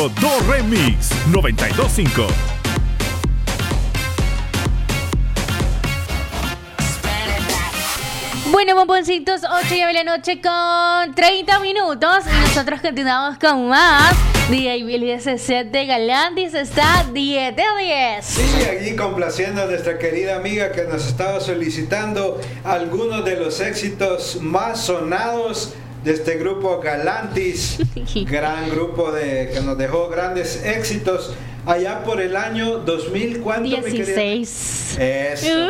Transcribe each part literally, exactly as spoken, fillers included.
Radio Do Remix noventa y dos punto cinco. Bueno, bomboncitos, ocho y de la noche con treinta minutos. Y nosotros continuamos con más. D J Billy, ese set de Galantis está diez de diez. Sí, aquí complaciendo a nuestra querida amiga que nos estaba solicitando algunos de los éxitos más sonados de este grupo Galantis. Gran grupo de, que nos dejó grandes éxitos allá por el año dos mil, ¿cuánto? dieciséis. Eso. Uh.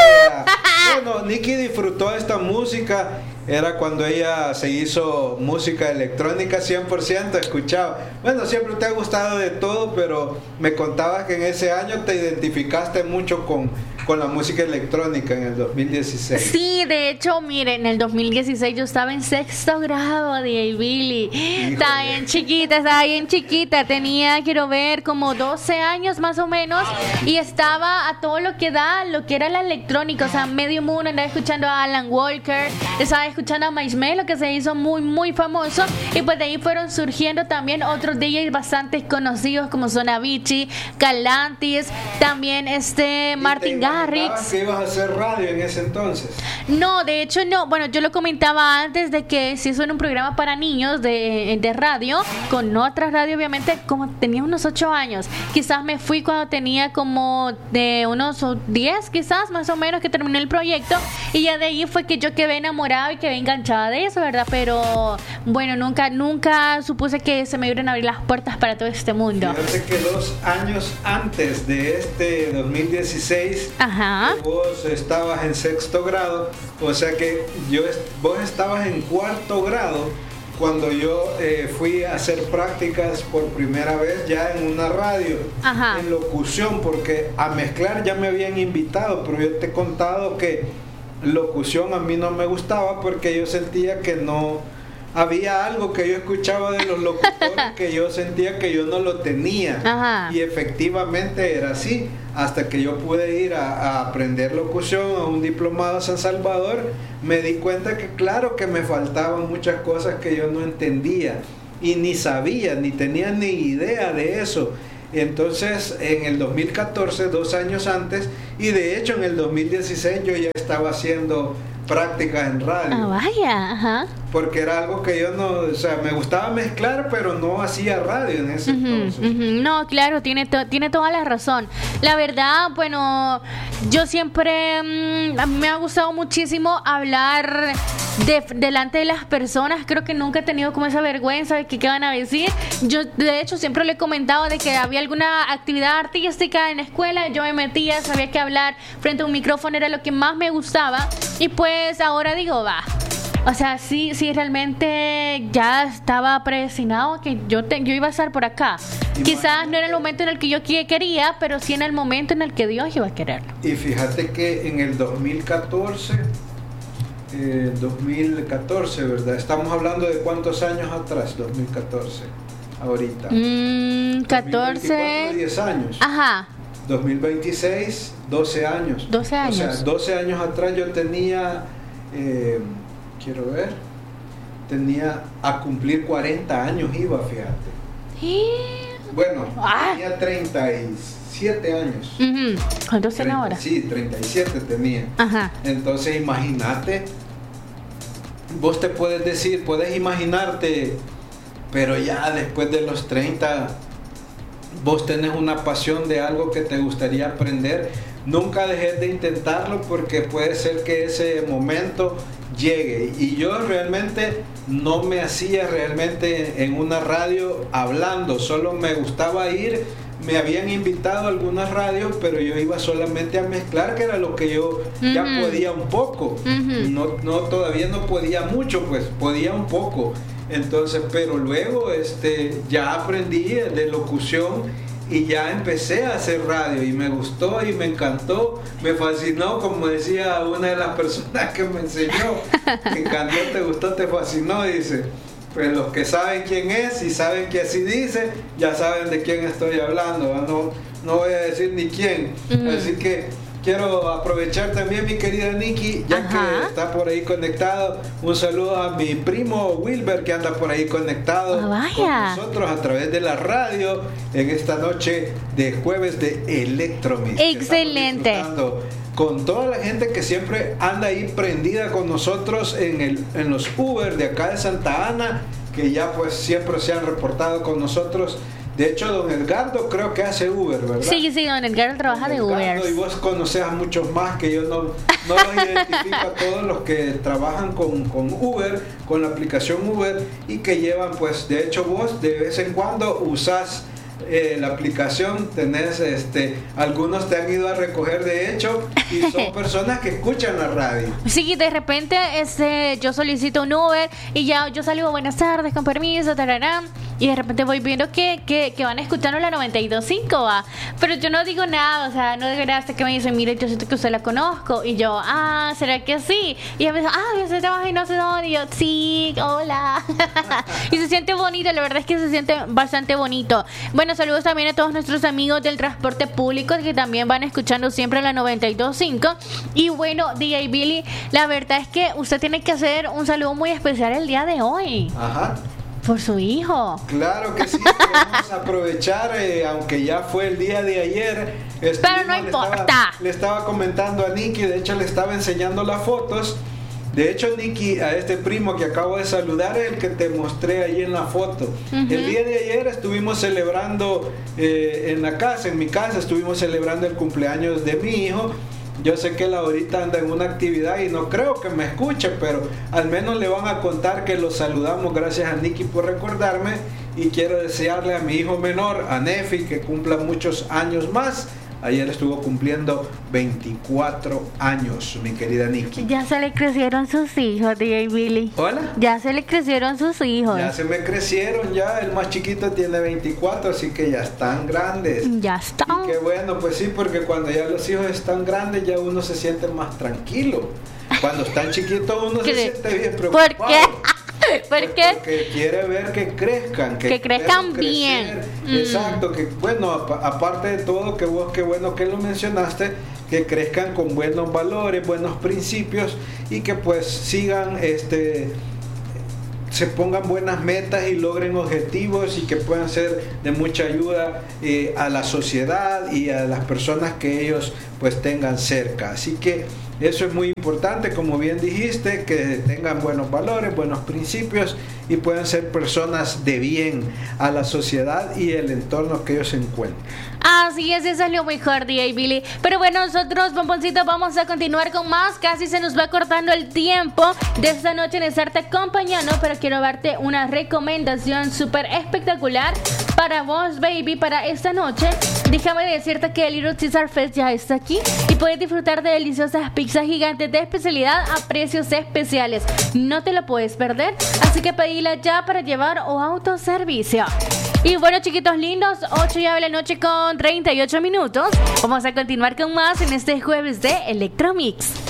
Bueno, Nikki disfrutó esta música. Era cuando ella se hizo música electrónica cien por ciento, escuchaba. Bueno, siempre te ha gustado de todo, pero me contabas que en ese año te identificaste mucho con, con la música electrónica en el dos mil dieciséis. Sí, de hecho, miren, en el dos mil dieciséis yo estaba en sexto grado de D J Billy. Híjole. Estaba bien chiquita, estaba bien chiquita. Tenía, quiero ver, como doce años más o menos. Y estaba a todo lo que da, lo que era la electrónica. O sea, medio mundo andaba escuchando a Alan Walker. Estaba escuchando a Marshmello, que se hizo muy, muy famoso. Y pues de ahí fueron surgiendo también otros D Js bastante conocidos, como son Avicii, Galantis, también este Martin Garrix. ¿Que ibas a hacer radio en ese entonces? No, de hecho no. Bueno, yo lo comentaba antes de que si eso era un programa para niños de, de radio, con otra radio obviamente, como tenía unos ocho años. Quizás me fui cuando tenía como de unos diez, quizás más o menos, que terminé el proyecto. Y ya de ahí fue que yo quedé enamorada y quedé enganchada de eso, ¿verdad? Pero bueno, nunca, nunca supuse que se me iban a abrir las puertas para todo este mundo. Fíjate que dos años antes de este dos mil dieciséis, ajá, vos estabas en sexto grado, o sea que yo, vos estabas en cuarto grado cuando yo eh, fui a hacer prácticas por primera vez ya en una radio, ajá, en locución, porque a mezclar ya me habían invitado, pero yo te he contado que locución a mí no me gustaba porque yo sentía que no había algo que yo escuchaba de los locutores que yo sentía que yo no lo tenía. Ajá. Y efectivamente era así, hasta que yo pude ir a, a aprender locución a un diplomado a San Salvador. Me di cuenta que claro que me faltaban muchas cosas que yo no entendía y ni sabía, ni tenía ni idea de eso. Entonces en el dos mil catorce, dos años antes, y de hecho en el dos mil dieciséis yo ya estaba haciendo prácticas en radio. Ah, vaya, ajá. Porque era algo que yo no, o sea, me gustaba mezclar, pero no hacía radio en ese uh-huh, entonces. Uh-huh. No, claro, tiene, to- tiene toda la razón. La verdad, bueno, yo siempre, mmm, a mí me ha gustado muchísimo hablar de, delante de las personas. Creo que nunca he tenido como esa vergüenza de que qué van a decir. Yo, de hecho, siempre le he comentado de que había alguna actividad artística en la escuela, yo me metía, sabía que hablar frente a un micrófono era lo que más me gustaba. Y pues ahora digo, va. O sea, sí, sí, realmente ya estaba predestinado que yo, te, yo iba a estar por acá. Y quizás no era el momento en el que yo quería, pero sí en el momento en el que Dios iba a quererlo. Y fíjate que en el dos mil catorce, eh, dos mil catorce, ¿verdad? Estamos hablando de cuántos años atrás, dos mil catorce, ahorita. Mm, catorce. diez años. Ajá. dos mil veintiséis, doce años. doce años. O sea, doce años atrás yo tenía... Eh, quiero ver, tenía a cumplir cuarenta años, iba, fíjate. ¿Y? Bueno, ah. tenía treinta y siete años. Uh-huh. ¿Cuántos tiene ahora? Sí, treinta y siete tenía. Ajá. Entonces imagínate, vos te puedes decir, puedes imaginarte, pero ya después de los treinta, vos tenés una pasión de algo que te gustaría aprender. Nunca dejes de intentarlo porque puede ser que ese momento llegue. Y yo realmente no me hacía realmente en una radio hablando, solo me gustaba ir. Me habían invitado a algunas radios, pero yo iba solamente a mezclar, que era lo que yo uh-huh. ya podía un poco. Uh-huh. No, no, todavía no podía mucho, pues podía un poco. Entonces, pero luego este, ya aprendí de locución y ya empecé a hacer radio y me gustó y me encantó, me fascinó, como decía una de las personas que me enseñó, me encantó, te gustó, te fascinó, dice. Pues los que saben quién es y saben que así dice, ya saben de quién estoy hablando, no, no voy a decir ni quién. Uh-huh. Así que quiero aprovechar también, mi querida Nikki, ya Ajá. que está por ahí conectado, un saludo a mi primo Wilber, que anda por ahí conectado oh, con nosotros a través de la radio en esta noche de jueves de Electromix. Excelente. Con toda la gente que siempre anda ahí prendida con nosotros en, el, en los Uber de acá de Santa Ana, que ya pues siempre se han reportado con nosotros. De hecho, don Edgardo creo que hace Uber, ¿verdad? Sí, sí, don Edgardo trabaja don de Uber. Y vos conocés a muchos más que yo no, no los identifico a todos los que trabajan con, con Uber, con la aplicación Uber y que llevan, pues, de hecho vos de vez en cuando usás eh, la aplicación, tenés, este, algunos te han ido a recoger de hecho y son personas que escuchan la radio. Sí, de repente este, yo solicito un Uber y ya yo salgo, buenas tardes, con permiso, tararán. Y de repente voy viendo que, que, que van escuchando la noventa y dos punto cinco, va. Pero yo no digo nada, o sea, no digo nada hasta que me dicen, mire, yo siento que usted la conozco. Y yo, ah, ¿será que sí? Y ella me dice, ah, yo trabajo y no sé dónde. Y yo, sí, hola. Y se siente bonito, la verdad es que se siente bastante bonito. Bueno, saludos también a todos nuestros amigos del transporte público que también van escuchando siempre la noventa y dos punto cinco. Y bueno, D J Billy, la verdad es que usted tiene que hacer un saludo muy especial el día de hoy. Ajá. Por su hijo. Claro que sí, vamos a aprovechar, eh, aunque ya fue el día de ayer. Pero no importa. Le estaba, le estaba comentando a Nikki, de hecho le estaba enseñando las fotos. De hecho, Nikki, a este primo que acabo de saludar, es el que te mostré ahí en la foto. Uh-huh. El día de ayer estuvimos celebrando eh, en la casa, en mi casa, estuvimos celebrando el cumpleaños de mi hijo. Yo sé que él ahorita anda en una actividad y no creo que me escuche, pero al menos le van a contar que lo saludamos. Gracias a Nikki por recordarme y quiero desearle a mi hijo menor, a Nefi, que cumpla muchos años más. Ayer estuvo cumpliendo veinticuatro años, mi querida Nikki. Ya se le crecieron sus hijos, D J Billy. Hola. Ya se le crecieron sus hijos. Ya se me crecieron, ya. El más chiquito tiene veinticuatro, así que ya están grandes. Ya están. Y qué bueno, pues sí, porque cuando ya los hijos están grandes, ya uno se siente más tranquilo. Cuando están chiquitos, uno se siente bien preocupado. ¿Por qué? ¿Por qué? Porque quiere ver que crezcan, que, que crezcan bien. Mm. Exacto, que bueno, aparte de todo, que vos, qué bueno que lo mencionaste, que crezcan con buenos valores, buenos principios y que pues sigan, este, se pongan buenas metas y logren objetivos y que puedan ser de mucha ayuda eh, a la sociedad y a las personas que ellos pues tengan cerca. Así que eso es muy importante, como bien dijiste, que tengan buenos valores, buenos principios y puedan ser personas de bien a la sociedad y el entorno que ellos se encuentren. Así es, eso es lo mejor, D J Billy. Pero bueno, nosotros, Pomponcito, vamos a continuar con más. Casi se nos va cortando el tiempo de esta noche en estarte acompañando, pero quiero darte una recomendación súper espectacular para vos, baby, para esta noche. Déjame decirte que el Little Caesar Fest ya está aquí y puedes disfrutar de deliciosas pizzas gigantes de especialidad a precios especiales. No te lo puedes perder, así que pedila ya para llevar o autoservicio. Y bueno, chiquitos lindos, ocho ya de la noche con treinta y ocho minutos. Vamos a continuar con más en este jueves de Electromix.